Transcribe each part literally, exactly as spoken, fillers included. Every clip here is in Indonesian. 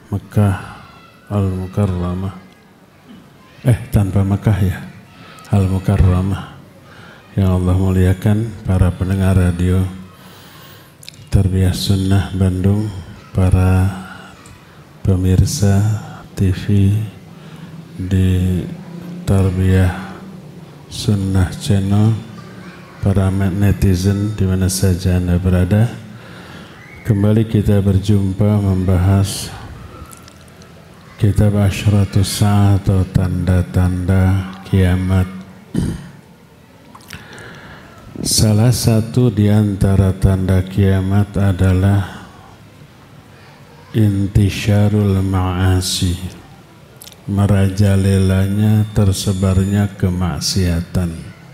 Mekah Al-Mukarramah, eh tanpa Mekah ya, Al-Mukarramah yang Allah muliakan, para pendengar radio Tarbiyah Sunnah Bandung, para pemirsa T V di Tarbiyah Sunnah Channel, para netizen di mana saja Anda berada. Kembali kita berjumpa membahas Kitab Asyratus Sa'ah atau tanda-tanda kiamat. Salah satu di antara tanda kiamat adalah intisyarul ma'asi, merajalelanya tersebarnya kemaksiatan.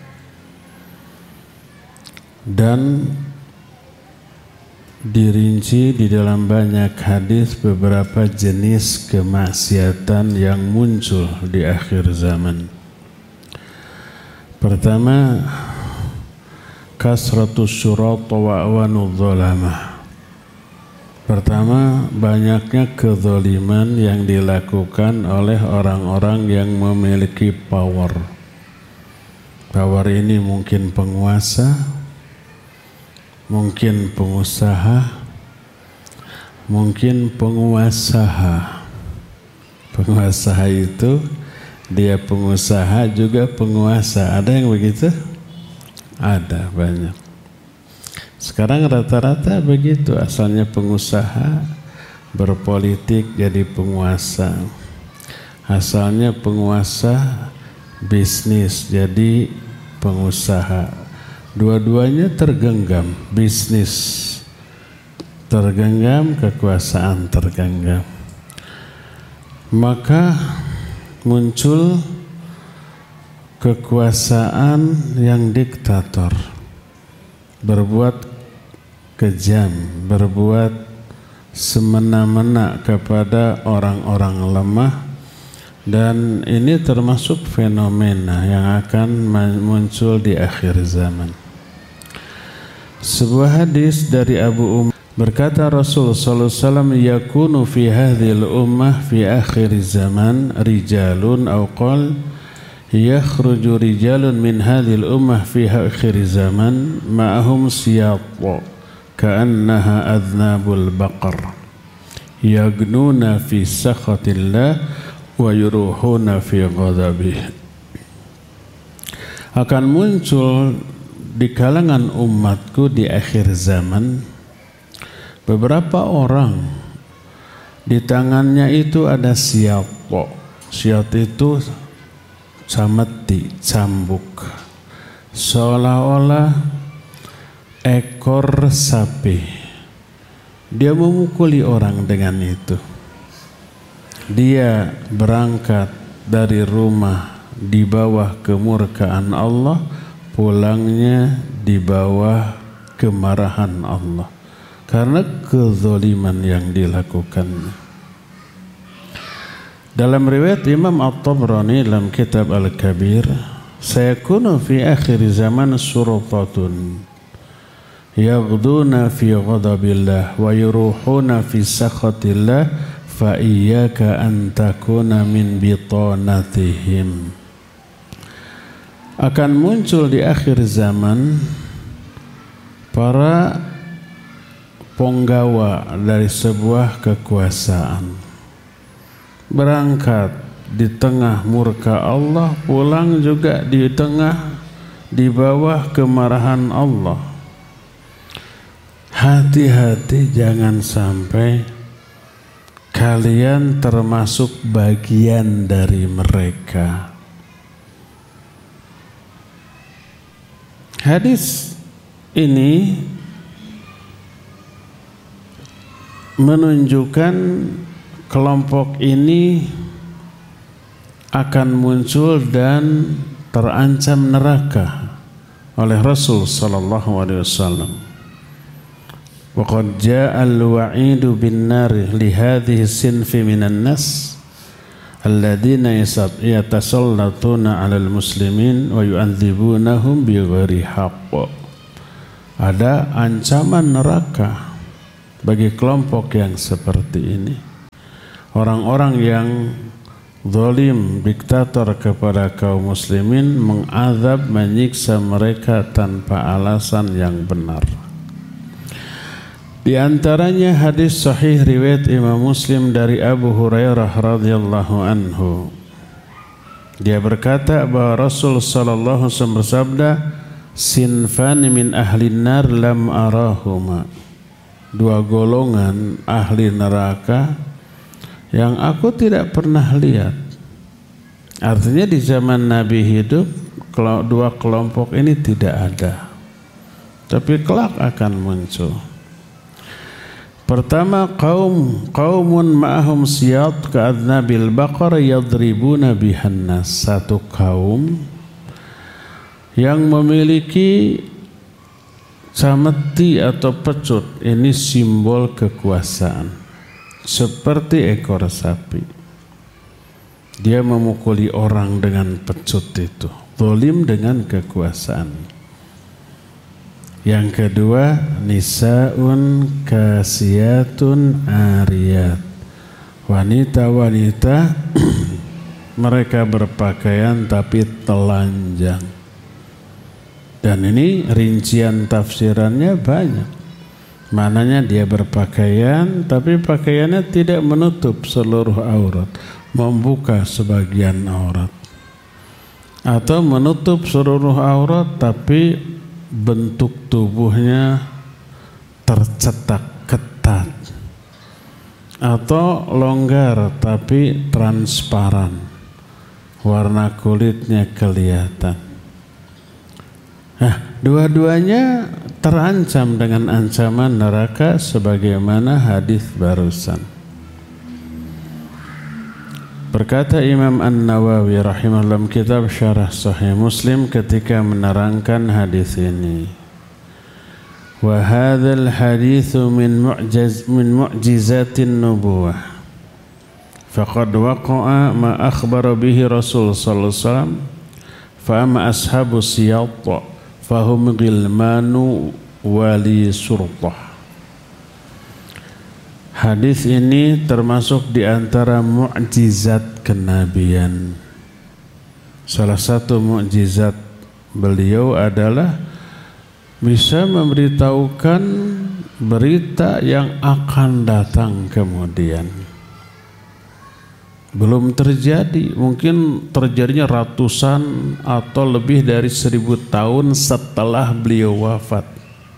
Dan dirinci di dalam banyak hadis beberapa jenis kemaksiatan yang muncul di akhir zaman. Pertama, kasratus syurat wa awanudz zalamah. Pertama, banyaknya kezaliman yang dilakukan oleh orang-orang yang memiliki power. Power ini mungkin penguasa, mungkin pengusaha, mungkin penguasaha. Penguasaha itu dia pengusaha juga penguasa. Ada yang begitu? Ada, banyak. Sekarang rata-rata begitu, asalnya pengusaha berpolitik jadi penguasa. Asalnya penguasa bisnis jadi pengusaha. Dua-duanya tergenggam, bisnis tergenggam, kekuasaan tergenggam. Maka muncul kekuasaan yang diktator, berbuat kejam, berbuat semena-mena kepada orang-orang lemah. Dan ini termasuk fenomena yang akan muncul di akhir zaman. Sebuah hadis dari Abu Umar berkata Rasul sallallahu alaihi wasallam, yakunu fi hadhil ummah fi akhir zaman rijalun aw qal yakhruju rijalun min hadhil ummah fi akhir zaman ma'ahum siyat ka'annaha adnabul baqar yagnuna fi sakhatillah wa yuruhuna fi ghadabih. Akan muncul di kalangan umatku di akhir zaman beberapa orang, di tangannya itu ada siyat. Siyat itu cameti, cambuk, seolah-olah ekor sapi. Dia memukuli orang dengan itu. Dia berangkat dari rumah di bawah kemurkaan Allah, pulangnya di bawah kemarahan Allah karena kezaliman yang dilakukannya. Dalam riwayat Imam At-Tabrani dalam kitab Al-Kabir, sayakunu fi akhir zaman suratatun yaghduna fi ghadabillah wa yuruhuna fi sakhatillah fa iyyaka an takuna min bitanatihim. Akan muncul di akhir zaman para penggawa dari sebuah kekuasaan, berangkat di tengah murka Allah, pulang juga di tengah di bawah kemarahan Allah. Hati-hati jangan sampai kalian termasuk bagian dari mereka. Hadis ini menunjukkan kelompok ini akan muncul dan terancam neraka oleh Rasul sallallahu alaihi wasallam. Wa qad jaa'a al-wa'idu bin-nar li hadhihi sinfi minan nas alladziina yatasallatuna 'alal muslimin wa yu'adzibunahum bighairi haqq. Ada ancaman neraka bagi kelompok yang seperti ini. orang-orang yang zalim, diktator kepada kaum muslimin, mengazab, menyiksa mereka tanpa alasan yang benar. Di antaranya hadis sahih riwayat Imam Muslim dari Abu Hurairah radhiyallahu anhu. Dia berkata bahwa Rasul sallallahu alaihi wasallam bersabda, "Sinfani min ahlin nar lam arahuma." Dua golongan ahli neraka yang aku tidak pernah lihat. Artinya di zaman Nabi hidup dua kelompok ini tidak ada, tapi kelak akan muncul. Pertama, kaum kaumun ma'ahum siyat ka'adnabil baqar yadribuna bihan nas. Satu kaum yang memiliki cameti atau pecut, ini simbol kekuasaan, seperti ekor sapi. Dia memukuli orang dengan pecut itu, zalim dengan kekuasaan. Yang kedua, nisaun kasiyatun ariyat. Wanita-wanita mereka berpakaian tapi telanjang. Dan ini rincian tafsirannya banyak. Mananya dia berpakaian tapi pakaiannya tidak menutup seluruh aurat, membuka sebagian aurat. Atau menutup seluruh aurat tapi bentuk tubuhnya tercetak ketat. Atau longgar tapi transparan, warna kulitnya kelihatan. Nah, dua-duanya terancam dengan ancaman neraka sebagaimana hadis barusan. Berkata Imam An-Nawawi rahimahullah kitab Syarah Sahih Muslim ketika menerangkan hadis ini, wa hadzal haditsu min mu'jiz min mu'jizatin nubuwah faqad waqa'a ma akhbara bihi Rasul sallallahu alaihi wasallam fa amma ashabu siyat fahum ghilmanu wali surtah. Hadis ini termasuk di antara mukjizat kenabian. Salah satu mukjizat beliau adalah bisa memberitahukan berita yang akan datang kemudian. Belum terjadi, mungkin terjadinya ratusan atau lebih dari seribu tahun setelah beliau wafat.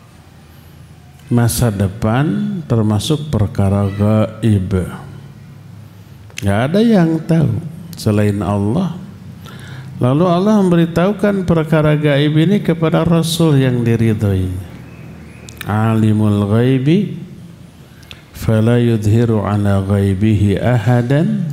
Masa depan termasuk perkara gaib. Gak ada yang tahu selain Allah. Lalu Allah memberitahukan perkara gaib ini kepada Rasul yang diridhoi. Alimul ghaibi fala yudhiru ala ghaibihi ahadan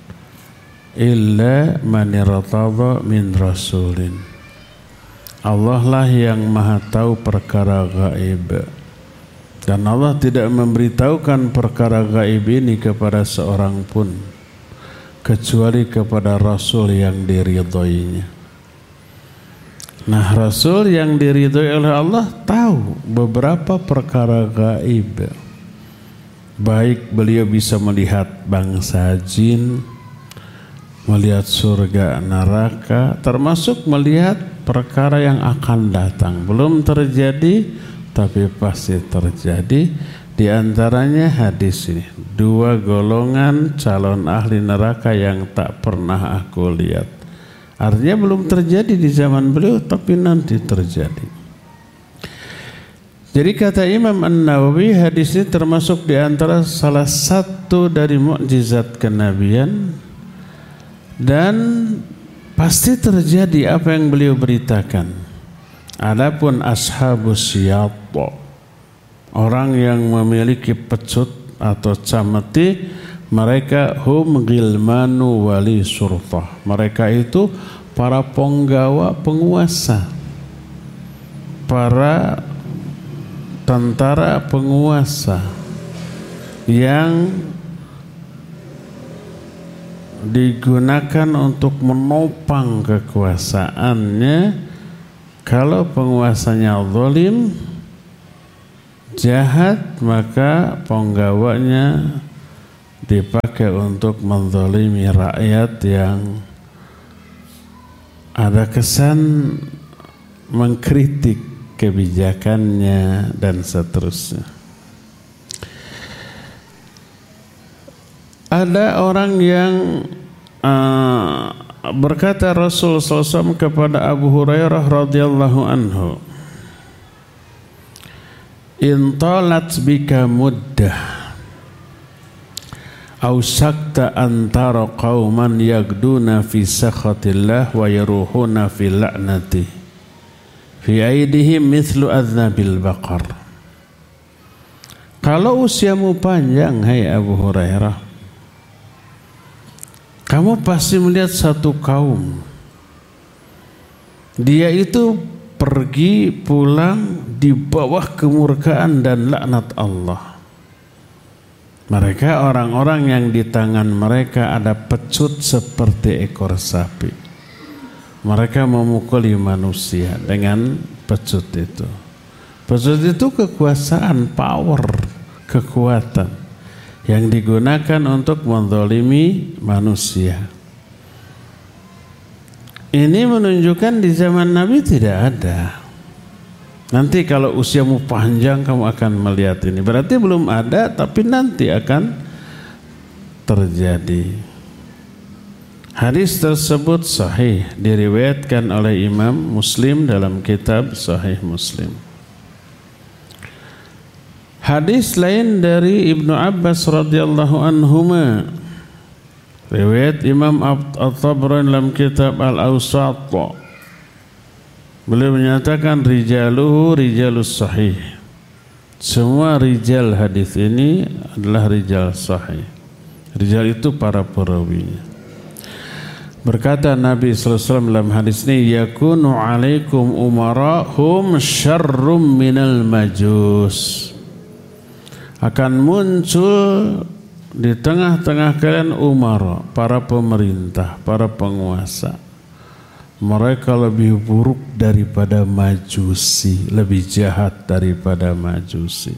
illa man irtada min rasulin. Allah lah yang maha tahu perkara gaib. Dan Allah tidak memberitahukan perkara gaib ini kepada seorang pun kecuali kepada Rasul yang diridhoinya. Nah, Rasul yang diridhoi oleh Allah tahu beberapa perkara gaib. Baik beliau bisa melihat bangsa jin, melihat surga neraka, termasuk melihat perkara yang akan datang. Belum terjadi tapi pasti terjadi. Di antaranya hadis ini, dua golongan calon ahli neraka yang tak pernah aku lihat. Artinya belum terjadi di zaman beliau tapi nanti terjadi. Jadi kata Imam An-Nawawi, hadis ini termasuk di antara salah satu dari mukjizat kenabian dan pasti terjadi apa yang beliau beritakan. Adapun ashabus siyat, orang yang memiliki pecut atau cameti, mereka hum ghilmanu wali surtah. Mereka itu para penggawa penguasa, para tentara penguasa yang digunakan untuk menopang kekuasaannya. Kalau penguasanya zalim, jahat, maka penggawanya dipakai untuk menzalimi rakyat yang ada kesan mengkritik kebijakannya dan seterusnya. Ada orang yang uh, berkata Rasul sallallahu alaihi wasallam kepada Abu Hurairah radhiyallahu anhu, "In talat bika muddah aw sakta antara qauman yagduna fi sakhatillah wa yaruhuna fi la'nati fi aidihim mithlu adznabil baqar." Kalau usiamu panjang, hai Abu Hurairah, kamu pasti melihat satu kaum, dia itu pergi pulang di bawah kemurkaan dan laknat Allah. Mereka orang-orang yang di tangan mereka ada pecut seperti ekor sapi. Mereka memukuli manusia dengan pecut itu. Pecut itu kekuasaan, power, kekuatan yang digunakan untuk menzalimi manusia. Ini menunjukkan di zaman Nabi tidak ada. Nanti kalau usiamu panjang kamu akan melihat ini. Berarti belum ada, tapi nanti akan terjadi. Hadis tersebut sahih, diriwayatkan oleh Imam Muslim dalam kitab Sahih Muslim. Hadis lain dari Ibnu Abbas radhiyallahu anhuma, riwayat Imam At-Tabrani dalam kitab Al-Awsat. Beliau menyatakan rijaluhu rijalus sahih. Semua rijal hadis ini adalah rijal sahih. Rijal itu para perawinya. Berkata Nabi sallallahu alaihi wasallam dalam hadis ini, yakunu alaikum umara hum syarrum minal majus. Akan muncul di tengah-tengah kalian umara, para pemerintah, para penguasa. Mereka lebih buruk daripada majusi, lebih jahat daripada majusi.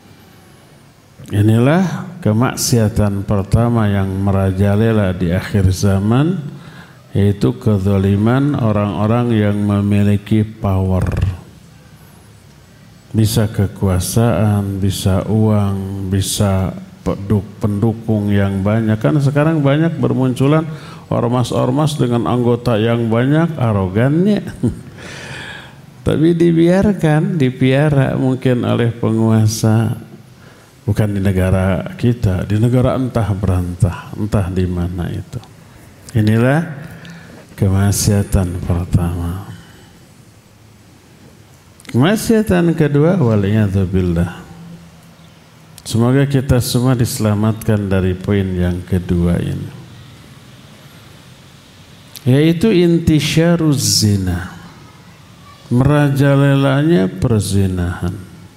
Inilah kemaksiatan pertama yang merajalela di akhir zaman, yaitu kezaliman orang-orang yang memiliki power. Bisa kekuasaan, bisa uang, bisa pendukung yang banyak. Kan sekarang banyak bermunculan ormas-ormas dengan anggota yang banyak, arogannya. Tapi dibiarkan, dipiara mungkin oleh penguasa. Bukan di negara kita, di negara entah berantah, entah di mana itu. Inilah kemaksiatan pertama. Kemaksiatan kedua, waliyadzubillah. Semoga kita semua diselamatkan dari poin yang kedua ini, yaitu intisyaruz zina, merajalelanya perzinahan.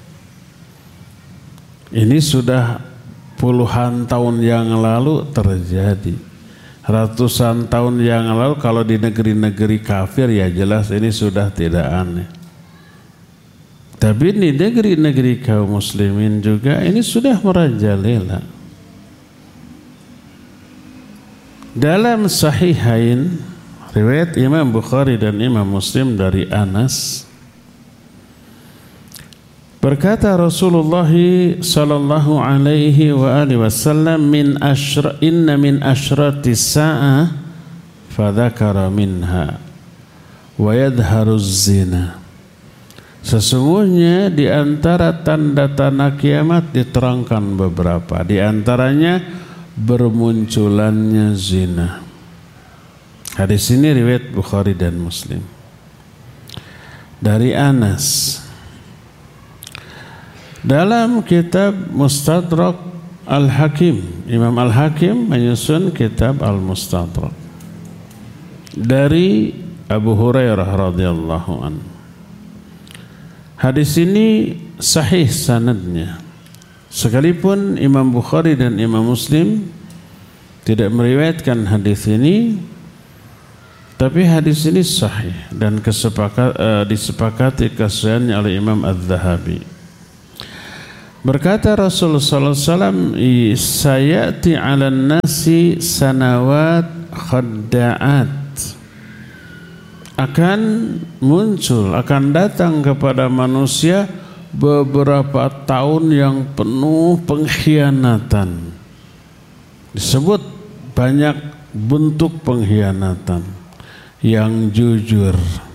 Ini sudah puluhan tahun yang lalu terjadi, ratusan tahun yang lalu. Kalau di negeri-negeri kafir ya jelas ini sudah tidak aneh. Tapi di negeri-negeri kaum muslimin juga ini sudah merajalela. Dalam Sahihain, riwayat Imam Bukhari dan Imam Muslim dari Anas, berkata Rasulullah sallallahu alaihi wa alihi wasallam, min ashra inna min ashratis sa'ah fadzakara minha wa yadharuz zina. Sesungguhnya di antara tanda-tanda kiamat diterangkan beberapa, di antaranya bermunculannya zina. Hadis ini riwayat Bukhari dan Muslim. Dari Anas, dalam kitab Mustadrak Al-Hakim, Imam Al-Hakim menyusun kitab Al-Mustadrak dari Abu Hurairah radhiyallahu anhu. Hadis ini sahih sanadnya, sekalipun Imam Bukhari dan Imam Muslim tidak meriwayatkan hadis ini, tapi hadis ini sahih dan kesepakat, uh, disepakati kesahihannya oleh Imam Az-Zahabi. Berkata Rasulullah sallallahu alaihi wasallam, sayati 'alan nasi sanawat khadda'at. Akan muncul, akan datang kepada manusia beberapa tahun yang penuh pengkhianatan. Disebut banyak bentuk pengkhianatan. Yang jujur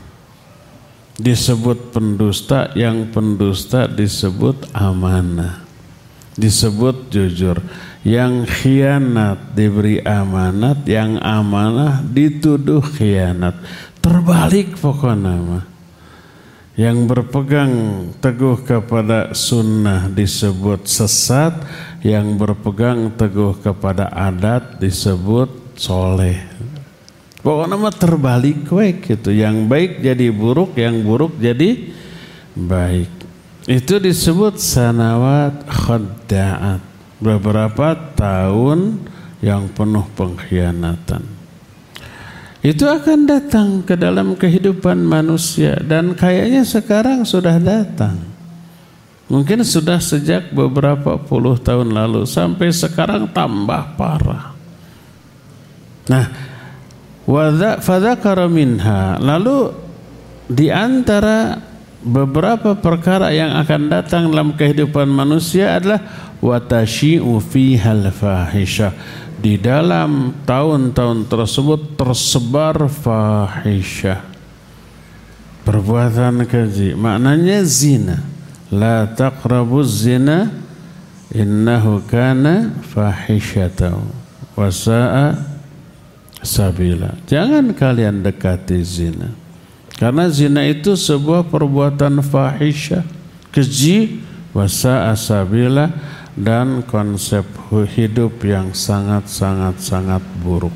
disebut pendusta, yang pendusta disebut amanah, disebut jujur. Yang khianat diberi amanat, yang amanah dituduh khianat. Terbalik pokoknya mah. Yang berpegang teguh kepada sunnah disebut sesat, yang berpegang teguh kepada adat disebut soleh. Pokoknya mah terbalik we gitu. Yang baik jadi buruk, yang buruk jadi baik. Itu disebut sanawat khadda'at. Beberapa tahun yang penuh pengkhianatan. Itu akan datang ke dalam kehidupan manusia dan kayaknya sekarang sudah datang. Mungkin sudah sejak beberapa puluh tahun lalu sampai sekarang tambah parah. Nah, fadzakara minha, lalu di antara beberapa perkara yang akan datang dalam kehidupan manusia adalah watashi'u fihal fahisyah. Di dalam tahun-tahun tersebut tersebar fahisyah, perbuatan keji, maknanya zina. La taqrabuz zina innahu kana fahisyatan wa sa'a sabila. Jangan kalian dekati zina, karena zina itu sebuah perbuatan fahisyah, keji, wa sa'a sabila, dan konsep hidup yang sangat-sangat-sangat buruk.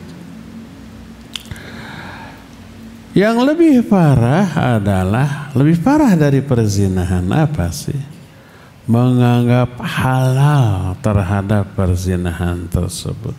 Yang lebih parah adalah, lebih parah dari perzinahan apa sih? Menganggap halal terhadap perzinahan tersebut.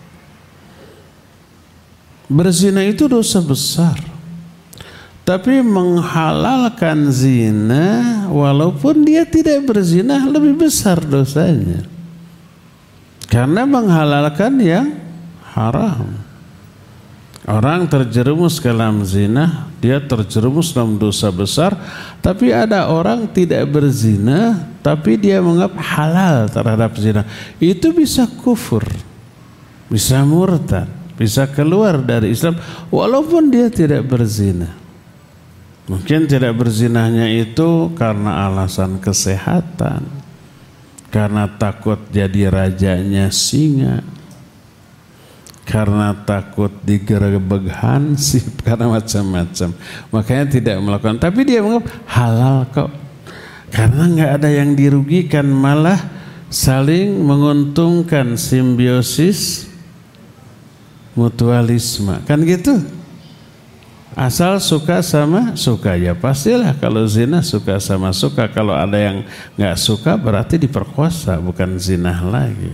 Berzina itu dosa besar, tapi menghalalkan zina walaupun dia tidak berzina lebih besar dosanya, karena menghalalkan yang haram. Orang terjerumus ke dalam zina, dia terjerumus dalam dosa besar. Tapi ada orang tidak berzina, tapi dia menganggap halal terhadap zina. Itu bisa kufur, bisa murtad, bisa keluar dari Islam walaupun dia tidak berzina. Mungkin tidak berzinahnya itu karena alasan kesehatan, karena takut jadi rajanya singa, karena takut digerebek hansip, karena macam-macam. Makanya tidak melakukan. Tapi dia menganggap halal kok, karena nggak ada yang dirugikan, malah saling menguntungkan, simbiosis mutualisme, kan gitu. Asal suka sama suka, ya pastilah kalau zina suka sama suka. Kalau ada yang nggak suka berarti diperkosa, bukan zina lagi.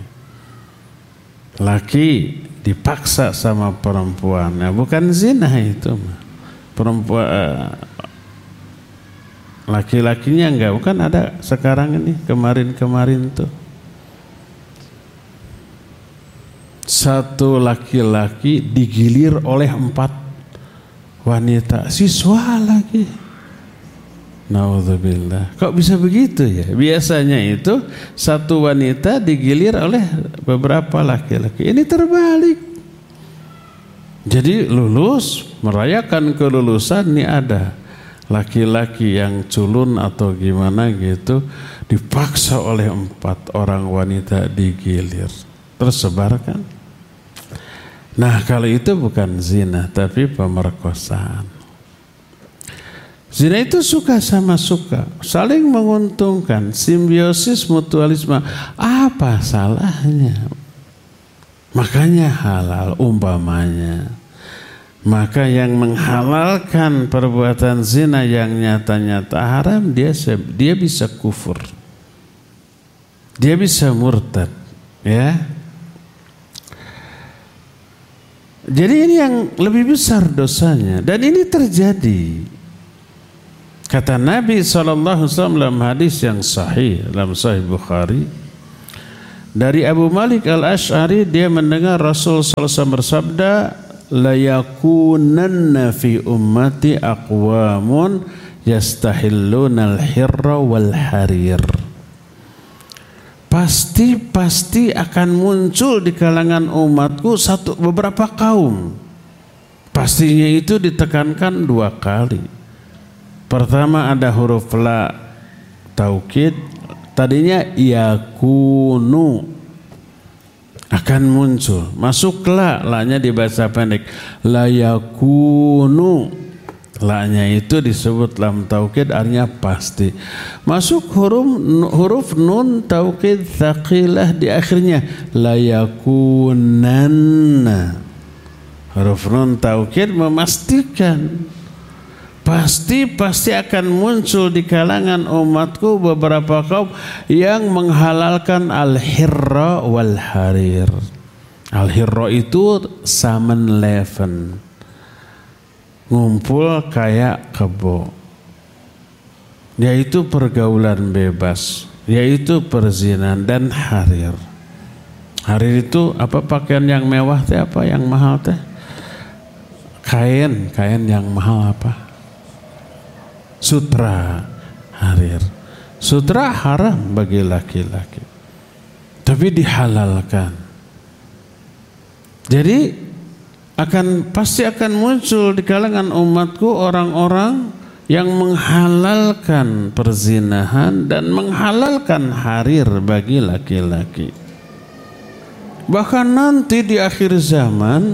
Laki dipaksa sama perempuan, ya bukan zina itu. Perempuan uh, laki-lakinya enggak, bukan ada sekarang ini, kemarin-kemarin tuh satu laki-laki digilir oleh empat wanita, siswa lagi. Naudzubillah. Kok bisa begitu ya? Biasanya itu satu wanita digilir oleh beberapa laki-laki. Ini terbalik. Jadi lulus, merayakan kelulusan, ini ada laki-laki yang culun atau gimana gitu, dipaksa oleh empat orang wanita digilir. Tersebarkan. Nah, kalau itu bukan zina tapi pemerkosaan. Zina itu suka sama suka, saling menguntungkan, simbiosis mutualisme. Apa salahnya? Makanya halal umpamanya. Maka yang menghalalkan perbuatan zina yang nyata-nyata haram, dia dia bisa kufur, dia bisa murtad, ya. Jadi ini yang lebih besar dosanya, dan ini terjadi. Kata Nabi shallallahu alaihi wasallam dalam hadis yang sahih dalam Sahih Bukhari, Dari Abu Malik Al-Asy'ari, dia mendengar Rasul sallallahu alaihi wasallam bersabda, la yakunanna fi ummati aqwamun yastahilluna al-hirra wal harir. Pasti pasti akan muncul di kalangan umatku satu beberapa kaum. Pastinya itu ditekankan dua kali. Pertama ada huruf la taukid, tadinya yakunu, akan muncul. Masuk la, la-nya dibaca pendek. La yakunu, la-nya itu disebut lam taukid, artinya pasti. Masuk huruf huruf nun taukid tsaqilah di akhirnya. La yakunanna. Huruf nun taukid memastikan pasti pasti akan muncul di kalangan umatku beberapa kaum yang menghalalkan al-hirra wal harir. Al-hirra itu samen leven, ngumpul kayak kebo, yaitu pergaulan bebas, yaitu perzinahan. Dan harir, harir itu apa? Pakaian yang mewah teh, apa yang mahal teh? Kain, kain yang mahal apa? Sutra, harir. Sutra haram bagi laki-laki, tapi dihalalkan. Jadi akan pasti akan muncul di kalangan umatku orang-orang yang menghalalkan perzinahan dan menghalalkan harir bagi laki-laki. Bahkan nanti di akhir zaman,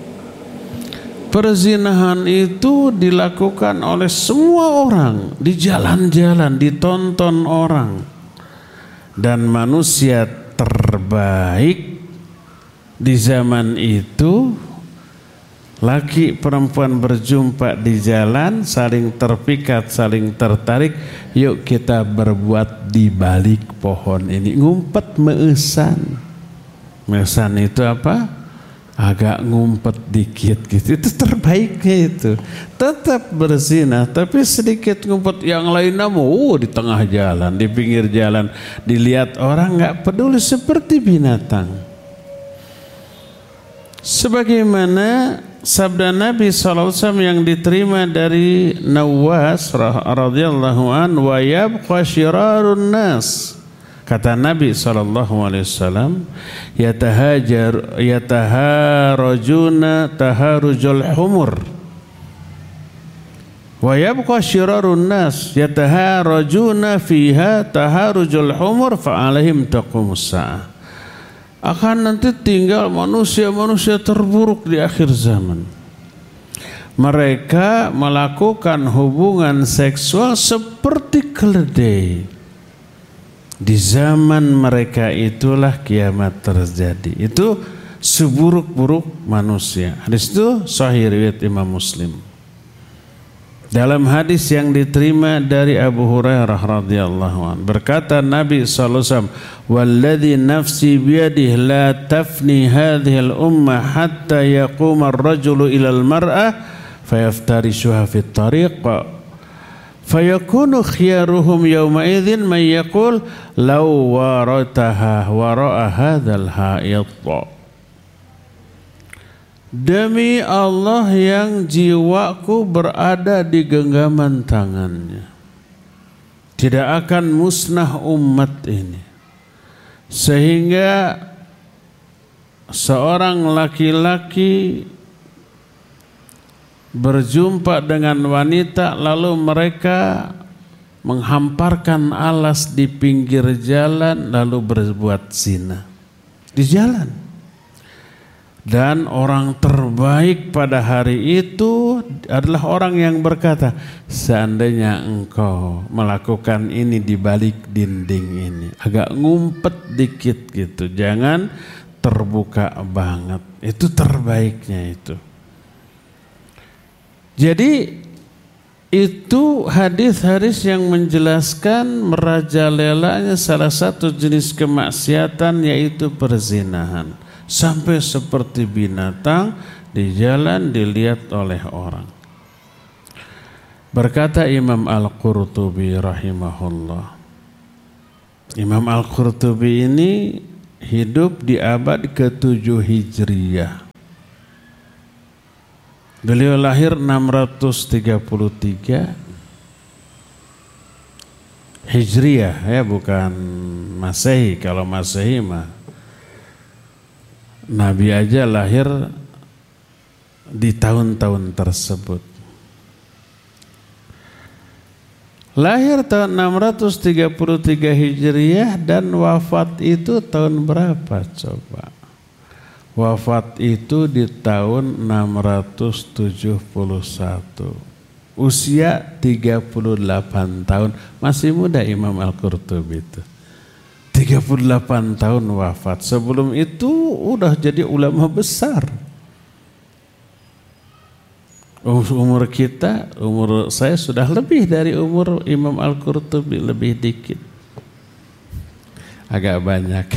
perzinahan itu dilakukan oleh semua orang, di jalan-jalan, ditonton orang. Dan manusia terbaik di zaman itu, laki perempuan berjumpa di jalan, saling terpikat, saling tertarik. Yuk kita berbuat di balik pohon ini, ngumpet meusan. Meusan itu apa? Agak ngumpet dikit gitu, itu terbaiknya itu. Tetap berzina tapi sedikit ngumpet. Yang lainnya mau oh, di tengah jalan, di pinggir jalan, dilihat orang nggak peduli, seperti binatang. Sebagaimana sabda Nabi shallallahu alaihi wasallam yang diterima dari Nawas radhiyallahu an, wa yabqa syirarun nas. Kata Nabi shallallahu alaihi wasallam, yatahajar yataharujuna taharujul humur, wa yabqa syirarun nas yataharujuna fiha taharujul humur fa alaihim taqumus saah. Akan nanti tinggal manusia-manusia terburuk di akhir zaman. Mereka melakukan hubungan seksual seperti keledai. Di zaman mereka itulah kiamat terjadi. Itu seburuk-buruk manusia. Hadis itu sahih riwayat Imam Muslim. Dalam hadis yang diterima dari Abu Hurairah radhiyallahu anhu, berkata Nabi sallallahu alaihi wasallam, "Walladzi nafsi biyadihi la tafni hadhihi al-ummah hatta yaquma ar-rajulu ila al-mar'ah fayaftarishuha fi at-tariq." Fayakunu khiyaruhum yawma idzin man yaqul law warataha wara'a hadzal haid. Demi Allah yang jiwaku berada di genggaman tangannya, tidak akan musnah umat ini sehingga seorang laki-laki berjumpa dengan wanita lalu mereka menghamparkan alas di pinggir jalan lalu berbuat zina di jalan. Dan orang terbaik pada hari itu adalah orang yang berkata, seandainya engkau melakukan ini di balik dinding ini, agak ngumpet dikit gitu, jangan terbuka banget. Itu terbaiknya itu. Jadi itu hadis-hadis yang menjelaskan merajalelanya salah satu jenis kemaksiatan, yaitu perzinahan. Sampai seperti binatang di jalan dilihat oleh orang. Berkata Imam Al-Qurtubi rahimahullah. Imam Al-Qurtubi ini hidup di abad ketujuh Hijriyah. Beliau lahir enam ratus tiga puluh tiga Hijriyah, ya, bukan Masehi. Kalau Masehi mah Nabi aja lahir di tahun-tahun tersebut. Lahir tahun enam ratus tiga puluh tiga Hijriyah dan wafat itu tahun berapa coba? Wafat itu di tahun enam ratus tujuh puluh satu. Usia tiga puluh delapan tahun. Masih muda Imam Al-Qurtubi itu. tiga puluh delapan tahun wafat. Sebelum itu udah jadi ulama besar. Umur kita, umur saya sudah lebih dari umur Imam Al-Qurtubi, lebih dikit. Agak banyak.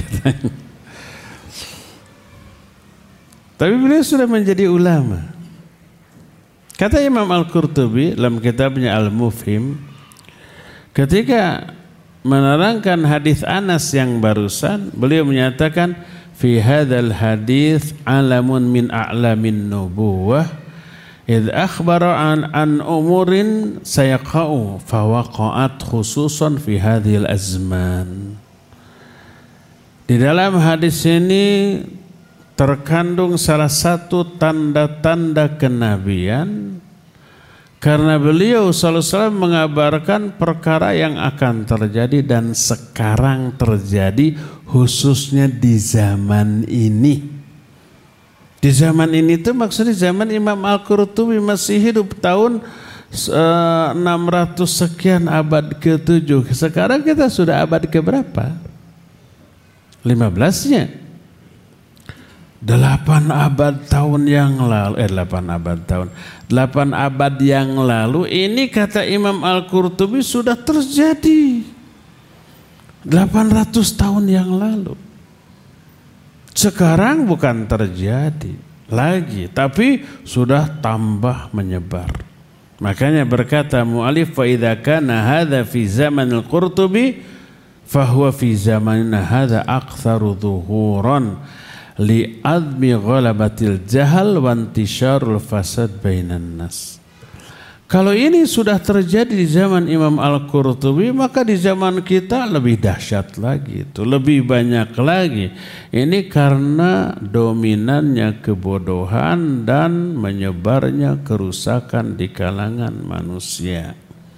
Tapi beliau sudah menjadi ulama. Kata Imam Al-Qurtubi dalam kitabnya Al-Mufhim, ketika menerangkan hadis Anas yang barusan, beliau menyatakan fi hadzal hadis alamun min a'lamin nubuwah idz akhbara an an umurin sayaqa'u fa waqa'at khususan fi hadhil azman. Di dalam hadis ini terkandung salah satu tanda-tanda kenabian karena beliau sallallahu alaihi wasallam mengabarkan perkara yang akan terjadi dan sekarang terjadi, khususnya di zaman ini. Di zaman ini itu maksudnya zaman Imam Al-Qurtubi masih hidup tahun enam ratus sekian, abad ketujuh. Sekarang kita sudah abad keberapa? lima belasnya. Delapan abad tahun yang lalu, eh delapan abad tahun, delapan abad yang lalu ini kata Imam Al-Qurtubi sudah terjadi. Delapan ratus tahun yang lalu. Sekarang bukan terjadi lagi, tapi sudah tambah menyebar. Makanya berkata mu'alif, fa idza kana hadza fi zamanil Qurtubi fa huwa fi zamanina hadza aktsaru dhuhuran li admi ghalabatil jahal wa intisyarul fasad bainan nas. Kalau ini sudah terjadi di zaman Imam Al-Qurtubi, maka di zaman kita lebih dahsyat lagi, itu lebih banyak lagi. Ini karena dominannya kebodohan dan menyebarnya kerusakan di kalangan manusia.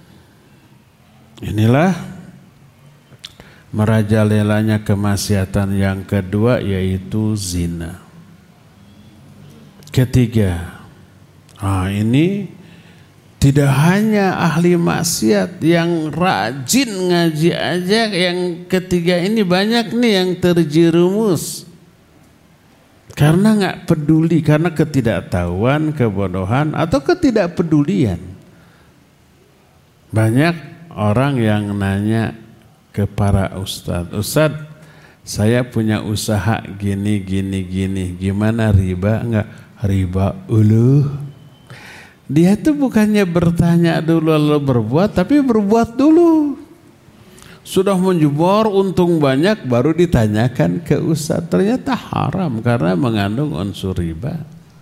Inilah merajalelanya kemaksiatan yang kedua, yaitu zina. Ketiga, ah ini tidak hanya ahli maksiat yang rajin ngaji aja, yang ketiga ini banyak nih yang terjerumus karena nggak peduli, karena ketidaktahuan, kebodohan atau ketidakpedulian. Banyak orang yang nanya ke para ustadz, ustadz saya punya usaha gini gini gini, gimana riba enggak? Riba uluh. Dia tuh bukannya bertanya dulu lalu berbuat, tapi berbuat dulu. Sudah menjebor untung banyak baru ditanyakan ke ustadz, ternyata haram karena mengandung unsur riba.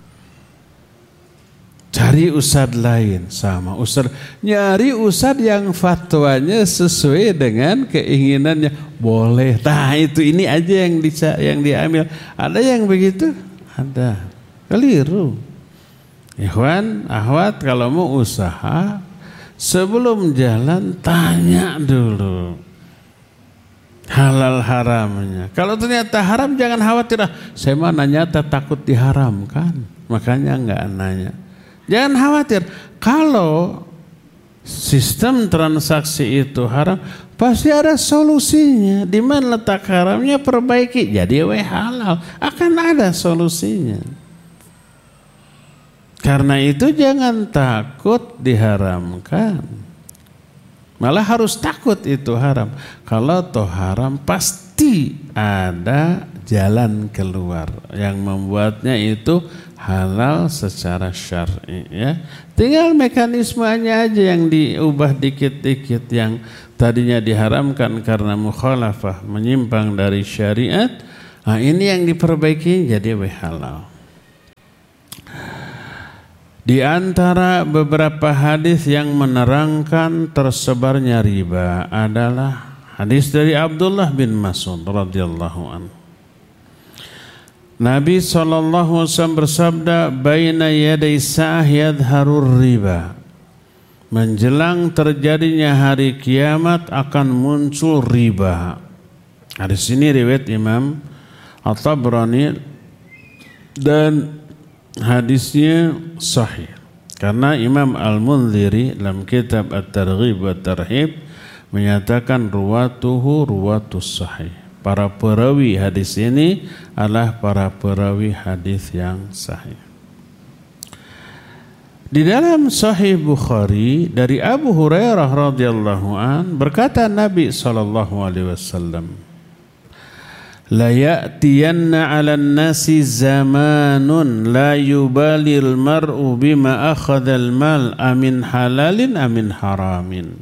Cari ustadz lain, sama ustadz, nyari ustadz yang fatwanya sesuai dengan keinginannya, boleh. Nah itu ini aja yang dica, yang diambil. Ada yang begitu? Ada. Keliru. Ikhwan, akhwat, kalau mau usaha sebelum jalan tanya dulu halal haramnya. Kalau ternyata haram jangan khawatir, ah, saya mah nanya takut diharamkan, makanya enggak nanya. Jangan khawatir, kalau sistem transaksi itu haram pasti ada solusinya. Di mana letak haramnya perbaiki, jadi we halal, akan ada solusinya. Karena itu jangan takut diharamkan, malah harus takut itu haram. Kalau toh haram pasti ada jalan keluar yang membuatnya itu halal secara syar'i, ya. Tinggal mekanismenya aja yang diubah dikit-dikit, yang tadinya diharamkan karena mukhalafah, menyimpang dari syariat, Nah, ini yang diperbaiki jadi halal. Di antara beberapa hadis yang menerangkan tersebarnya riba adalah hadis dari Abdullah bin Mas'ud radhiyallahu anhu. Nabi sallallahu alaihi wasallam bersabda, "Baina yaday sa'ah yadharur riba." Menjelang terjadinya hari kiamat akan muncul riba. Hadis ini riwayat Imam At-Tabrani dan hadisnya sahih. Karena Imam Al-Munziri dalam kitab At-Targhib wa Tarhib menyatakan ruwatuhu ruwatus sahih. Para perawi hadis ini adalah para perawi hadis yang sahih. Di dalam Sahih Bukhari dari Abu Hurairah radhiyallahu an berkata Nabi sallallahu alaihi wasallam, "La ya'tiyanna 'alan nasi zamanun la yubalil mar'u bima akhadhal mal amin halalin amin haramin."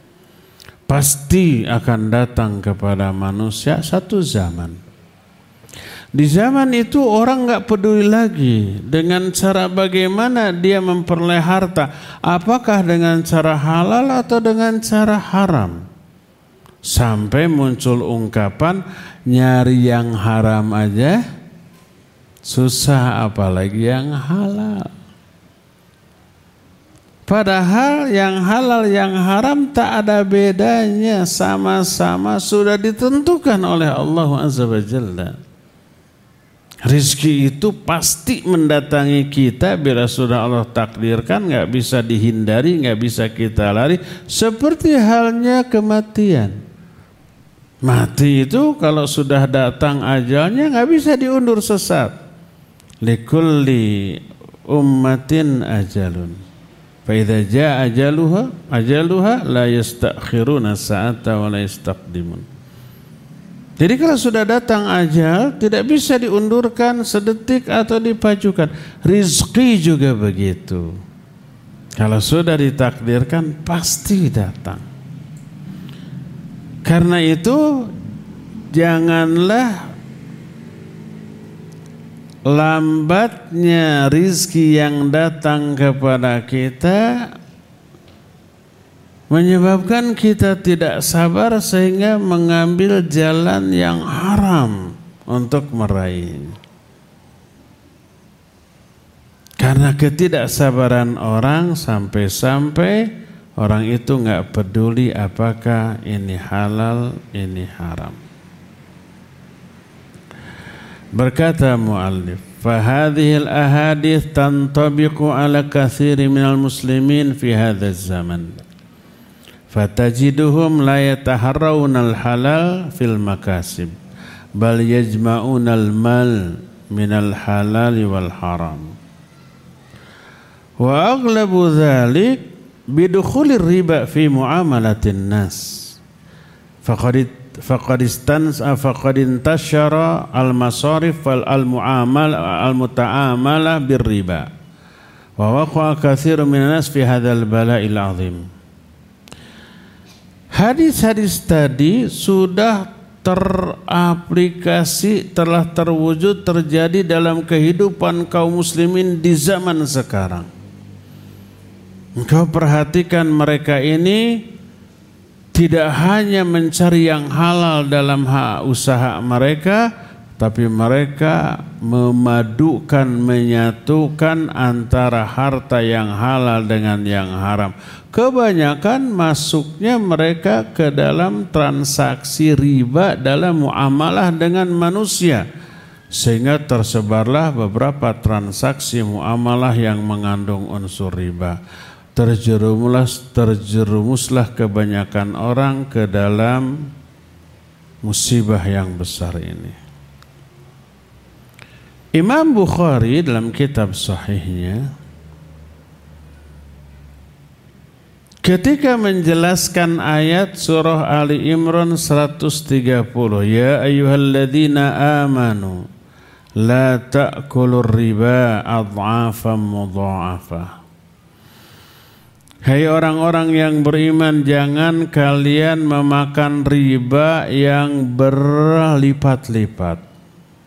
Pasti akan datang kepada manusia satu zaman. Di zaman itu orang enggak peduli lagi dengan cara bagaimana dia memperoleh harta, apakah dengan cara halal atau dengan cara haram. Sampai muncul ungkapan nyari yang haram aja susah, apalagi yang halal. Padahal yang halal yang haram tak ada bedanya, sama-sama sudah ditentukan oleh Allah Azza wa Jalla. Rizki itu pasti mendatangi kita bila sudah Allah takdirkan, nggak bisa dihindari, nggak bisa kita lari. Seperti halnya kematian. Mati itu kalau sudah datang ajalnya nggak bisa diundur sesat. Likulli ummatin ajalun. Fa idza jaa ajaluha ajaluha la yastakhiruna sa'ata wa la yastaqdimun. Jadi kalau sudah datang ajal tidak bisa diundurkan sedetik atau dipajukan. Rizki juga begitu. Kalau sudah ditakdirkan pasti datang. Karena itu janganlah lambatnya rizki yang datang kepada kita menyebabkan kita tidak sabar sehingga mengambil jalan yang haram untuk meraih. Karena ketidaksabaran orang sampai-sampai orang itu enggak peduli apakah ini halal, ini haram. Berkata muallif, "Fahadhihi al-ahadits tantabiqu ala katsiri minal muslimin fi hadzal zaman." Fatajiduhum la yataharrauna al-halal fil makasib bal yajma'una al-mal minal halal wal haram. Wa aghlabu dhalik bidukhulir riba fi muamalatin nas. Faqad faqad istans faqad intashara al-masarif wal al-muamal al-muta'amala bir riba. Wa waqa'a katsirun minan nas fi hadzal bala'il 'azim. Hadis-hadis tadi sudah teraplikasi, telah terwujud, terjadi dalam kehidupan kaum muslimin di zaman sekarang. Engkau perhatikan mereka ini tidak hanya mencari yang halal dalam hak usaha mereka, tapi mereka memadukan, menyatukan antara harta yang halal dengan yang haram. Kebanyakan masuknya mereka ke dalam transaksi riba dalam muamalah dengan manusia, sehingga tersebarlah beberapa transaksi muamalah yang mengandung unsur riba. Terjerumuslah, terjerumuslah kebanyakan orang ke dalam musibah yang besar ini. Imam Bukhari dalam kitab sahihnya ketika menjelaskan ayat surah Ali Imran seratus tiga puluh, ya ayyuhalladzina amanu la ta'kulur riba adhafan mudha'afah. Hai orang-orang yang beriman, jangan kalian memakan riba yang berlipat-lipat.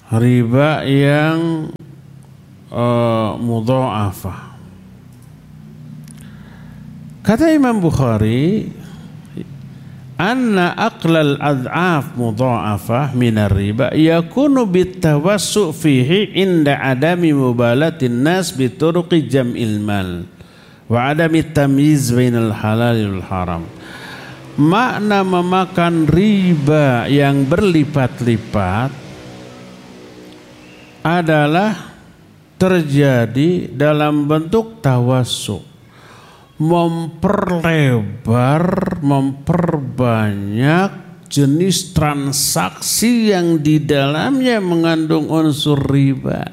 riba yang uh, mudha'afah. Kata Imam Bukhari, anna aqlal ad'af mudha'afah minar riba yakunu bitawassu fihi inda adami mubalatin nas bituruqi jam'il mal wa adami tamyiz bainal halal wal haram. Makna memakan riba yang berlipat-lipat adalah terjadi dalam bentuk tawassu, memperlebar, memperbanyak jenis transaksi yang di dalamnya mengandung unsur riba.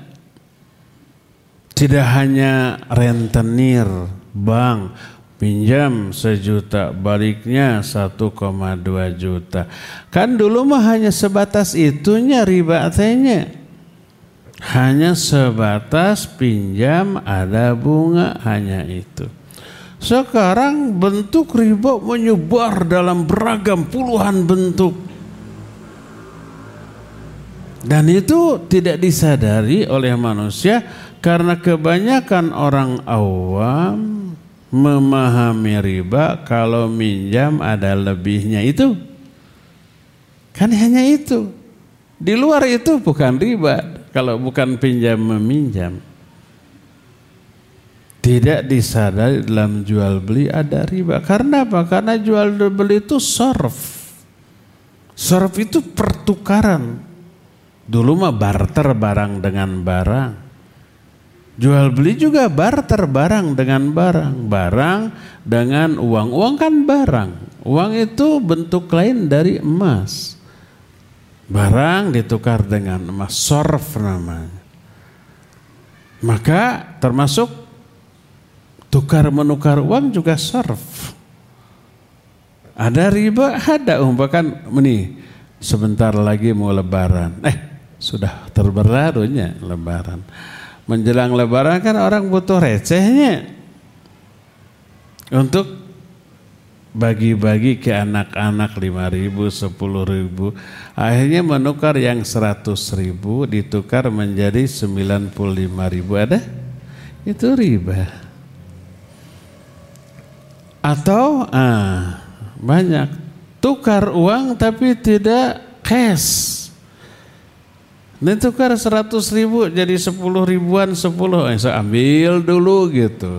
Tidak hanya rentenir bank, pinjam sejuta, baliknya satu koma dua juta. Kan dulu mah hanya sebatas itunya riba tehnya. Hanya sebatas pinjam ada bunga, hanya itu. Sekarang bentuk riba menyebar dalam beragam puluhan bentuk. Dan itu tidak disadari oleh manusia karena kebanyakan orang awam memahami riba kalau minjam ada lebihnya itu. Kan hanya itu. Di luar itu bukan riba. Kalau bukan pinjam meminjam. Tidak disadari dalam jual beli ada riba. Karena apa? Karena jual beli itu sorf. Sorf itu pertukaran. Dulu mah barter barang dengan barang. Jual beli juga barter barang dengan barang. Barang dengan uang. Uang kan barang. Uang itu bentuk lain dari emas. Barang ditukar dengan emas, sorf namanya. Maka termasuk tukar menukar uang juga sorf. Ada riba, ada umpakan ini sebentar lagi mau lebaran. Eh, sudah terberlarunya lebaran. Menjelang lebaran kan orang butuh recehnya untuk bagi-bagi ke anak-anak lima ribu, sepuluh ribu. Akhirnya menukar yang seratus ribu ditukar menjadi sembilan puluh lima ribu. Ada? Itu riba. Atau ah, banyak tukar uang tapi tidak cash. Ini tukar seratus ribu jadi sepuluh ribuan, sepuluh. Eh, saya ambil dulu gitu.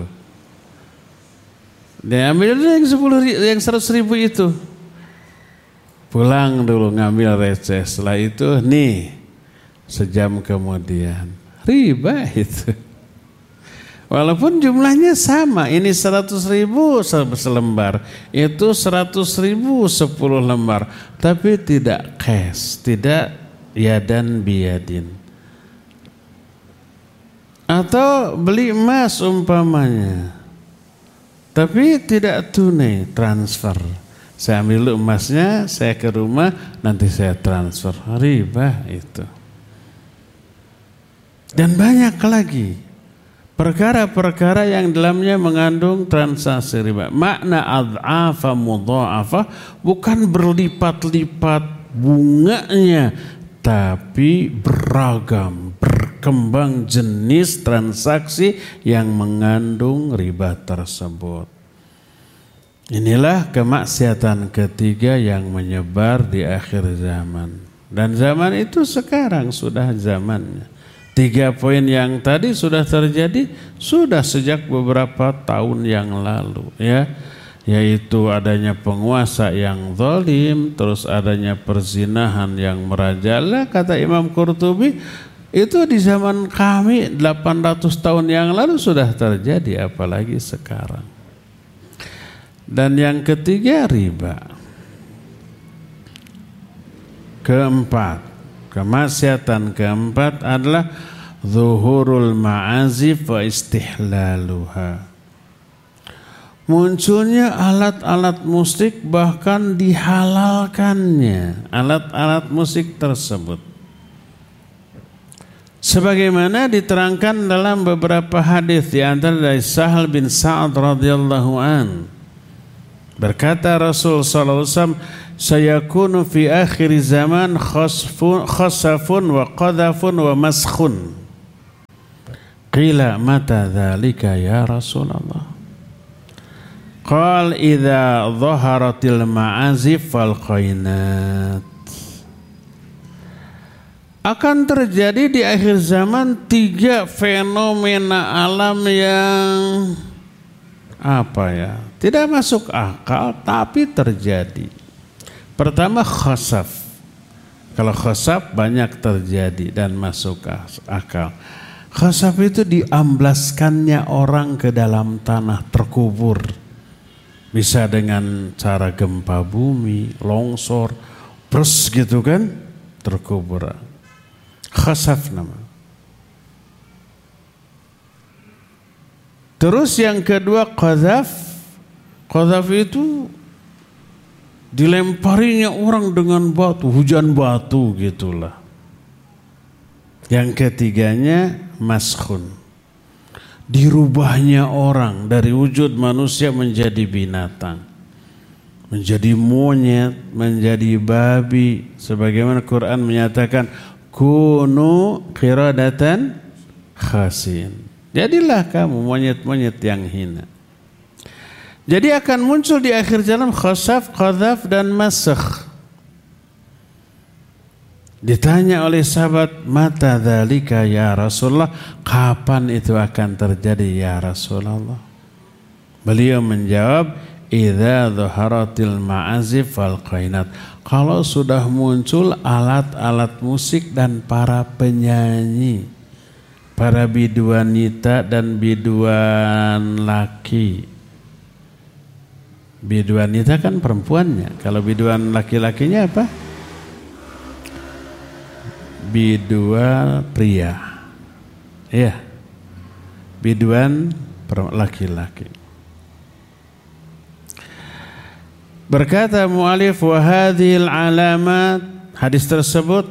Dia ambil yang sepuluh, yang seratus ribu itu, pulang dulu ngambil receh. Setelah itu, nih sejam kemudian riba itu. Walaupun jumlahnya sama, ini seratus ribu selembar, itu seratus ribu sepuluh lembar, tapi tidak cash, tidak yadan biyadin. Atau beli emas umpamanya. Tapi tidak tunai, transfer. Saya ambil emasnya, saya ke rumah, nanti saya transfer. Riba itu. Dan banyak lagi perkara-perkara yang dalamnya mengandung transaksi riba. Makna ad'afa mudha'afa bukan berlipat-lipat bunganya, tapi beragam, berkembang jenis transaksi yang mengandung riba tersebut. Inilah kemaksiatan ketiga yang menyebar di akhir zaman. Dan zaman itu sekarang sudah zamannya. Tiga poin yang tadi sudah terjadi, sudah sejak beberapa tahun yang lalu, ya. Yaitu adanya penguasa yang zalim, terus adanya perzinahan yang merajalela. Kata Imam Qurtubi, itu di zaman kami delapan ratus tahun yang lalu sudah terjadi, apalagi sekarang. Dan yang ketiga riba. Keempat, kemaksiatan keempat adalah zuhurul ma'azif wa istihlaluha. Munculnya alat-alat musik, bahkan dihalalkannya alat-alat musik tersebut. Sebagaimana diterangkan dalam beberapa hadis, di antara dari Sahal bin Sa'ad radhiyallahu an. Berkata Rasul sallallahu alaihi wasallam, sayakunu fi akhir zaman khasfun khasafun wa qadhafun wa maskhun. Qila mata dzalika ya Rasulullah? Qal idza dhaharatil ma'azif wal qainat. Akan terjadi di akhir zaman tiga fenomena alam yang apa ya? Tidak masuk akal tapi terjadi. Pertama khasaf. Kalau khasaf banyak terjadi dan masuk akal. Khasaf itu diamblaskannya orang ke dalam tanah, terkubur. Bisa dengan cara gempa bumi, longsor, pers gitu kan, terkubur. Khasaf nama. Terus yang kedua qadzaf. Qadzaf itu dilemparinya orang dengan batu, hujan batu gitulah. Yang ketiganya maskhun. Dirubahnya orang dari wujud manusia menjadi binatang, menjadi monyet, menjadi babi. Sebagaimana Quran menyatakan kunu qiradatan khasin. Jadilah kamu monyet-monyet yang hina. Jadi akan muncul di akhir zaman khasaf, qadzaf dan masakh. Ditanya oleh sahabat, mata dzalika ya Rasulullah? Kapan itu akan terjadi ya Rasulullah? Beliau menjawab, idza dhaharatil ma'azif wal qainat. Kalau sudah muncul alat-alat musik dan para penyanyi, para biduan wanita dan biduan laki. Biduan wanita kan perempuannya. Kalau biduan laki-lakinya apa? Biduan pria. Iya. Biduan laki-laki. Berkata mu'alif, wa hadhil alamat, hadis tersebut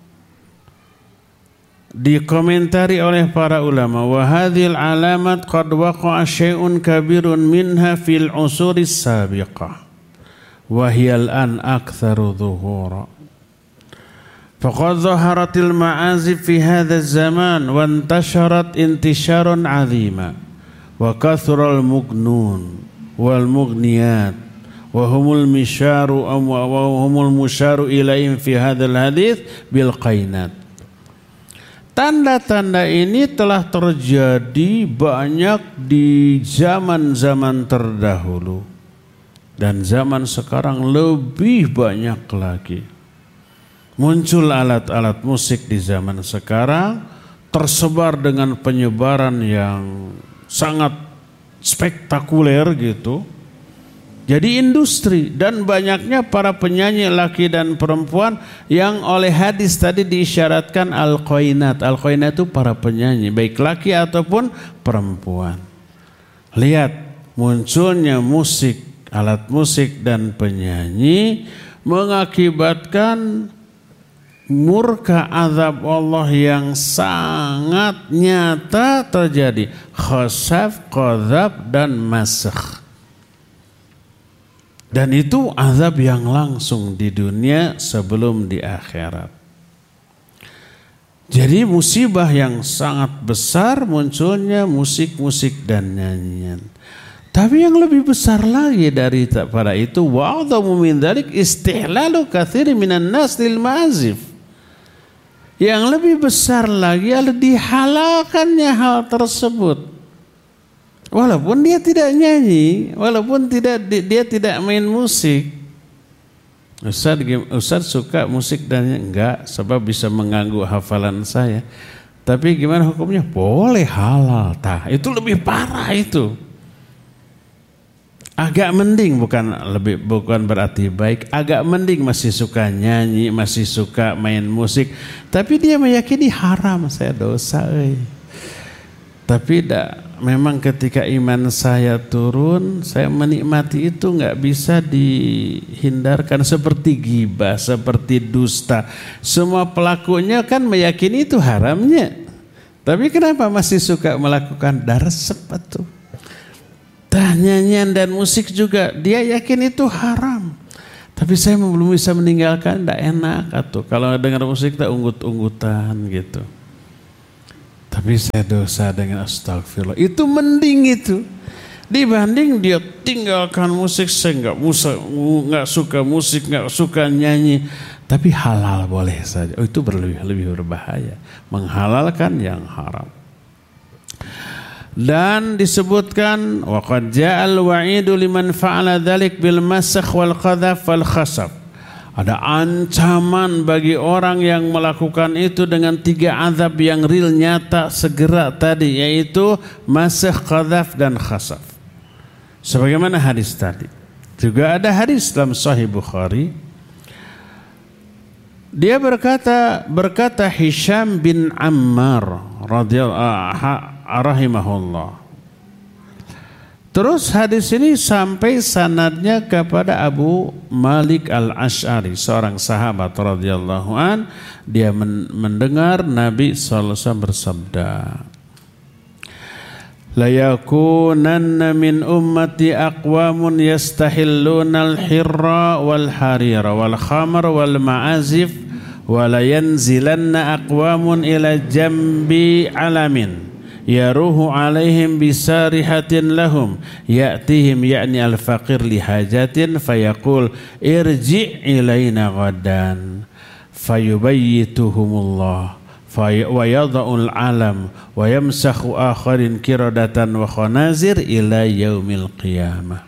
dikomentari oleh para ulama, wa hadhil alamat qad waqa'a syai'un kabirun minha fil usuris sabiqah wa hiya al-an aktsaru dhuhura. Faqad dhaharatil ma'azif fi hadha az-zaman wa intasharat intisharan 'azima wa kathural mugnun wal mughniyat wa humul misharu wa humul musharu ilaihim fi hadzal hadits bil qainat. Tanda-tanda ini telah terjadi banyak di zaman-zaman terdahulu dan zaman sekarang lebih banyak lagi. Muncul alat-alat musik di zaman sekarang, tersebar dengan penyebaran yang sangat spektakuler gitu. Jadi industri, dan banyaknya para penyanyi laki dan perempuan yang oleh hadis tadi diisyaratkan al-qainat. Al-qainat itu para penyanyi, baik laki ataupun perempuan. Lihat munculnya musik, alat musik dan penyanyi mengakibatkan murka azab Allah yang sangat nyata terjadi. Khasaf, qadzaf dan masakh. Dan itu azab yang langsung di dunia sebelum di akhirat. Jadi musibah yang sangat besar munculnya musik-musik dan nyanyian. Tapi yang lebih besar lagi dari pada itu, wa'adhamu min dzalik istihlalu katsiri minan nas lil ma'azif. Yang lebih besar lagi adalah dihalalkannya hal tersebut. Walaupun dia tidak nyanyi, walaupun tidak dia tidak main musik. Ustaz, Ustaz suka musik dan enggak, sebab bisa mengganggu hafalan saya. Tapi gimana hukumnya? Boleh, halal. Tah, itu lebih parah itu. Agak mending, bukan lebih bukan berarti baik. Agak mending masih suka nyanyi, masih suka main musik. Tapi dia meyakini haram, saya dosa. Eh. Tapi tidak. Memang ketika iman saya turun, saya menikmati itu nggak bisa dihindarkan, seperti ghibah, seperti dusta. Semua pelakunya kan meyakini itu haramnya. Tapi kenapa masih suka melakukan darsep itu? Tah, nyanyian dan musik juga dia yakin itu haram. Tapi saya belum bisa meninggalkan, tidak enak atuh. Kalau dengar musik tak unggut-unggutan gitu. Tapi saya dosa dengan astagfirullah. Itu mending itu. Dibanding dia tinggalkan musik, saya nggak musa, nggak suka musik, nggak suka nyanyi. Tapi halal boleh saja. Oh, itu berlebih lebih berbahaya. Menghalalkan yang haram. Dan disebutkan waqad ja'al wa'idu liman fa'ala dzalik bil masakh wal qadhaf wal khasaf. Ada ancaman bagi orang yang melakukan itu dengan tiga azab yang real nyata segera tadi, yaitu masakh, qadhaf dan khasaf. Sebagaimana hadis tadi. Juga ada hadis dalam Sahih Bukhari. Dia berkata berkata Hisham bin Ammar radhiyallahu rahimahullah. Terus hadis ini sampai sanadnya kepada Abu Malik Al-Asy'ari, seorang sahabat radhiyallahu an. Dia mendengar Nabi sallallahu alaihi wasallam bersabda, la yakunanna min ummati aqwamun yastahilluna al-hirra wal harira wal khamr wal ma'azif wa la yanzilanna aqwamun ila jambi alamin yaruhu alaihim bisarihatin lahum ya'tihim ya'ni al-faqir lihajatin fayaqul irji' ilayna ghadan fayubayyituhumullah wa yadha'ul alam wa yamsakhu akharin kiradatan wa khanazir ila yaumil qiyamah.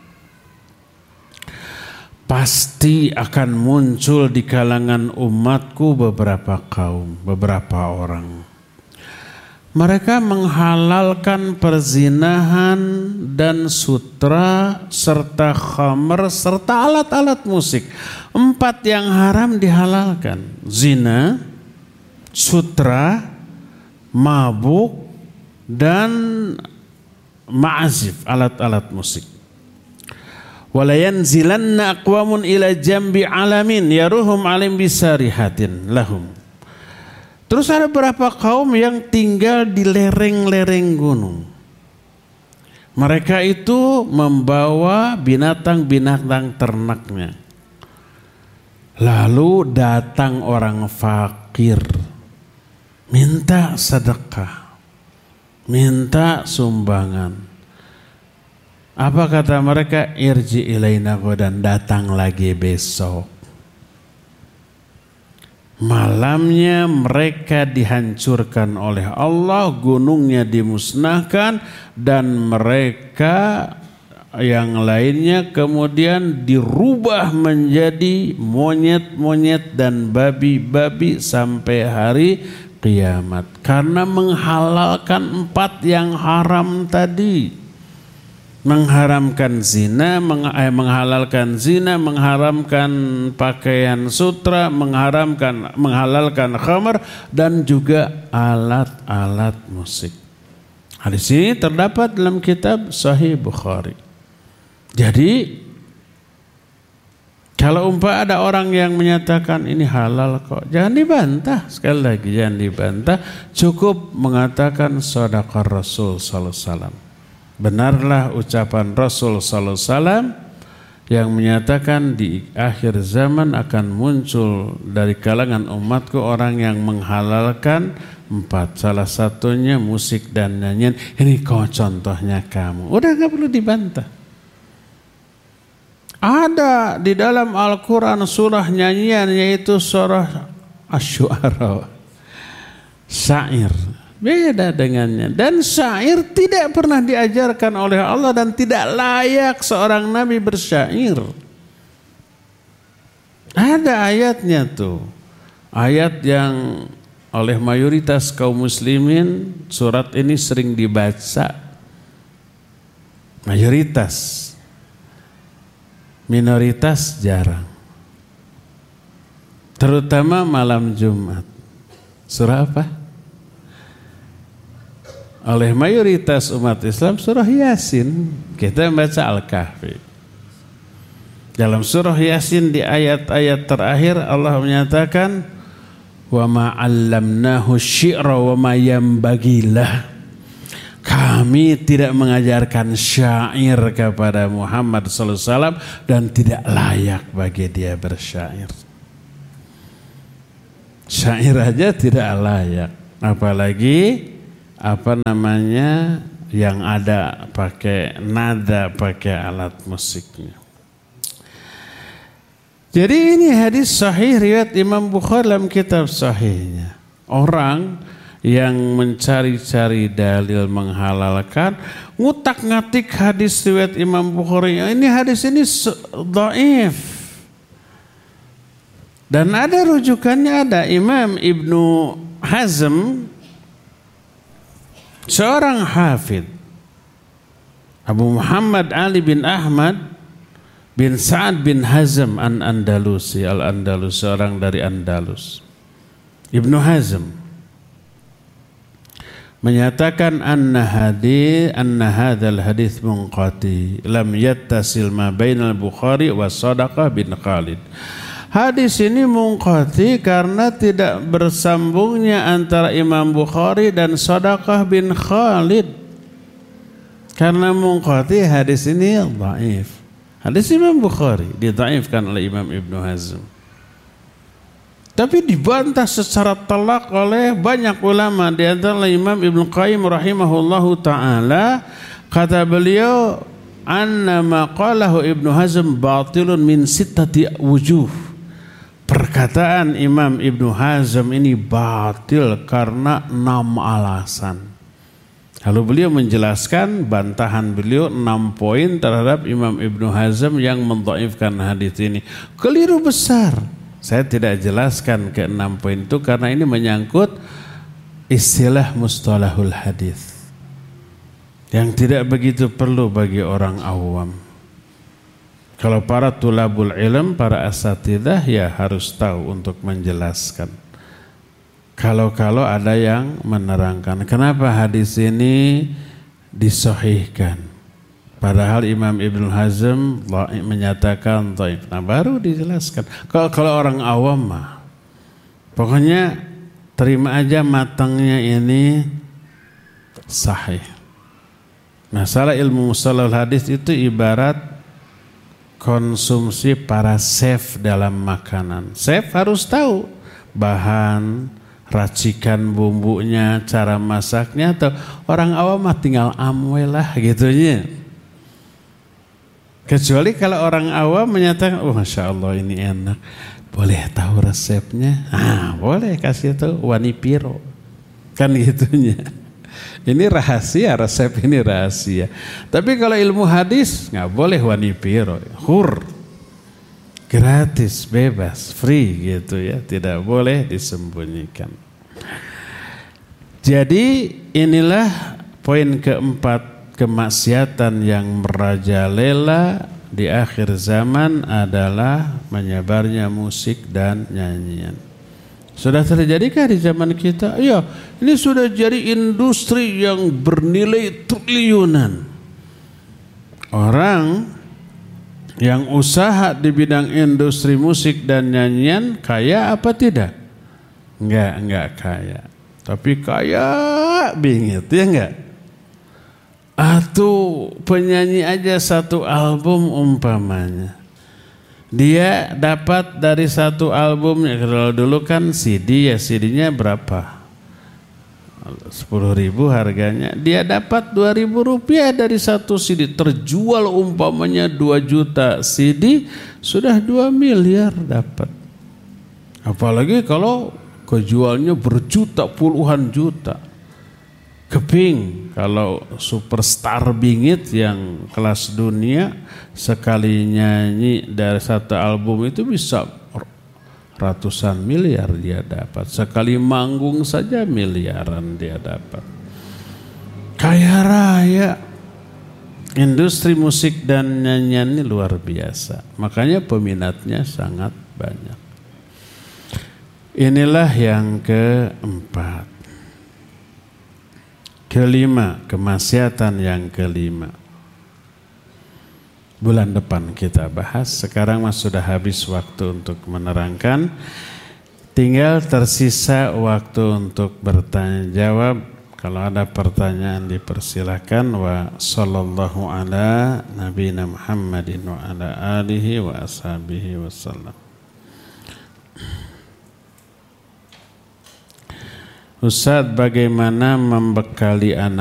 Pasti akan muncul di kalangan umatku beberapa kaum, beberapa orang. Mereka menghalalkan perzinahan dan sutra serta khamr serta alat-alat musik. Empat yang haram dihalalkan: zina, sutra, mabuk, dan ma'azif, alat-alat musik. Walayanzilanna aqwamun ila jambi alamin yaruhum alim bisarihatin lahum. Terus ada beberapa kaum yang tinggal di lereng-lereng gunung. Mereka itu membawa binatang-binatang ternaknya. Lalu datang orang fakir, minta sedekah, minta sumbangan. Apa kata mereka? Irji ilaina ghadan, datang lagi besok. Malamnya mereka dihancurkan oleh Allah, gunungnya dimusnahkan, dan mereka yang lainnya kemudian dirubah menjadi monyet-monyet dan babi-babi sampai hari kiamat. Karena menghalalkan empat yang haram tadi. Mengharamkan zina, menghalalkan zina, mengharamkan pakaian sutra, mengharamkan menghalalkan khamr, dan juga alat-alat musik. Hadis ini terdapat dalam kitab Sahih Bukhari. Jadi kalau umpah ada orang yang menyatakan ini halal kok, jangan dibantah. Sekali lagi jangan dibantah, cukup mengatakan shadaqar Rasul sallallahu alaihi wasallam. Benarlah ucapan Rasul sallallahu alaihi wasallam yang menyatakan di akhir zaman akan muncul dari kalangan umatku orang yang menghalalkan empat. Salah satunya musik dan nyanyian. Ini kok contohnya kamu. Udah gak perlu dibantah. Ada di dalam Al-Quran surah nyanyian, yaitu surah Asy-Syu'ara, syair. Beda dengannya. Dan syair tidak pernah diajarkan oleh Allah dan tidak layak seorang nabi bersyair. Ada ayatnya tuh. Ayat yang oleh mayoritas kaum muslimin surat ini sering dibaca. Mayoritas. Minoritas jarang. Terutama malam Jumat. Surah apa? Oleh mayoritas umat Islam surah Yasin. Kita membaca Al-Kahfi. Dalam surah Yasin di ayat-ayat terakhir Allah menyatakan wa ma 'allamnahu syi'ra wa ma yanbaghilah. kami tidak mengajarkan syair kepada Muhammad sallallahu alaihi wasallam dan tidak layak bagi dia bersyair. Syair aja tidak layak, apalagi apa namanya yang ada pakai nada, pakai alat musiknya. Jadi ini hadis sahih riwayat Imam Bukhari dalam kitab sahihnya. Orang yang mencari-cari dalil menghalalkan, ngutak-ngatik hadis riwayat Imam Bukhari. Ini hadis ini dhaif. Dan ada rujukannya, ada Imam Ibnu Hazm, seorang hafidh, Abu Muhammad Ali bin Ahmad bin Sa'ad bin Hazm an-Andalusi, al-Andalus, seorang dari Andalus. Ibnu Hazm menyatakan anna hadis anna hadzal hadis munqati lam yattasil ma bainal Bukhari wa Sadaqah bin Khalid. Hadis ini munqati karena tidak bersambungnya antara Imam Bukhari dan Sadaqah bin Khalid. Karena munqati hadis ini dhaif. Hadis Imam Bukhari didhaifkan oleh Imam Ibnu Hazm. Tapi dibantah secara telak oleh banyak ulama, di antara Imam Ibnu Qayyim rahimahullahu taala, kata beliau, anna ma qalahu Ibnu Hazm batilun min sittati wujuh. Perkataan Imam Ibnu Hazm ini batil karena enam alasan. Lalu beliau menjelaskan bantahan beliau enam poin terhadap Imam Ibnu Hazm yang mendhaifkan hadis ini. Keliru besar. Saya tidak jelaskan ke enam poin itu karena ini menyangkut istilah mustalahul hadis yang tidak begitu perlu bagi orang awam. Kalau para tulabul ilm, para asatidah ya harus tahu untuk menjelaskan. Kalau-kalau ada yang menerangkan kenapa hadis ini disahihkan, padahal Imam Ibnu Hazm menyatakan dhaif. Nah, baru dijelaskan. Kalau kalau orang awam mah pokoknya terima aja matangnya ini sahih. Masalah ilmu mustalah hadis itu ibarat konsumsi para chef dalam makanan. Chef harus tahu bahan, racikan bumbunya, cara masaknya, atau orang awam mah tinggal amwe lah gitunya. Kecuali kalau orang awam menyatakan, oh masya Allah ini enak, boleh tahu resepnya? Ah boleh, kasih tahu wanipiro, kan gitunya. Ini rahasia, resep ini rahasia. Tapi kalau ilmu hadis nggak boleh wanipiro, hur, gratis, bebas, free gitu ya, tidak boleh disembunyikan. Jadi inilah poin keempat, kemaksiatan yang merajalela di akhir zaman adalah menyebarnya musik dan nyanyian. Sudah terjadikah di zaman kita? Ya, ini sudah jadi industri yang bernilai triliunan. Orang yang usaha di bidang industri musik dan nyanyian kaya apa tidak? Enggak, enggak kaya. Tapi kaya bingit, ya enggak? Atau penyanyi aja satu album umpamanya, dia dapat dari satu albumnya, kalau dulu kan C D ya, C D-nya berapa? sepuluh ribu harganya, dia dapat dua ribu rupiah dari satu C D. Terjual umpamanya dua juta C D, sudah dua miliar dapat. Apalagi kalau kejualnya berjuta, puluhan juta. Keping kalau superstar bingit yang kelas dunia sekali nyanyi dari satu album itu bisa ratusan miliar dia dapat. Sekali manggung saja miliaran dia dapat. Kaya raya. Industri musik dan nyanyian ini luar biasa. Makanya peminatnya sangat banyak. Inilah yang keempat. Kelima, kemaksiatan yang kelima. Bulan depan kita bahas. Sekarang mas sudah habis waktu untuk menerangkan. Tinggal tersisa waktu untuk bertanya jawab. Kalau ada pertanyaan dipersilakan. Wa sallallahu ala nabiyina Muhammadin wa ala alihi wa ashabihi wasallam. Ustaz, bagaimana membekali anak